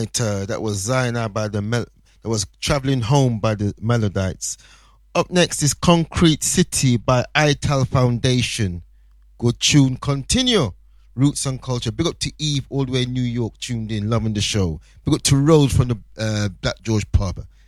right, that was Zaina by that was Traveling Home by the Melodites. Up next is Concrete City by ITAL Foundation. Good tune. Continue. Roots and Culture. Big up to Eve all the way in New York, tuned in, loving the show. Big up to Rose from the Black George pub.